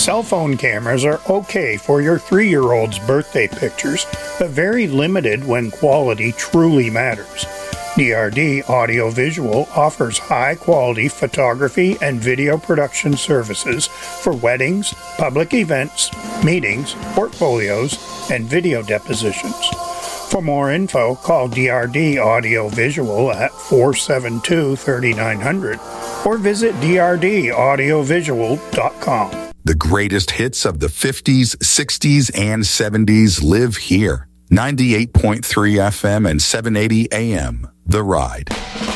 Cell phone cameras are okay for your 3-year-old's birthday pictures, but very limited when quality truly matters. DRD Audiovisual offers high-quality photography and video production services for weddings, public events, meetings, portfolios, and video depositions. For more info, call DRD Audiovisual at 472-3900 or visit drdaudiovisual.com. The greatest hits of the 50s, 60s, and 70s live here. 98.3 FM and 780 AM. The Ride.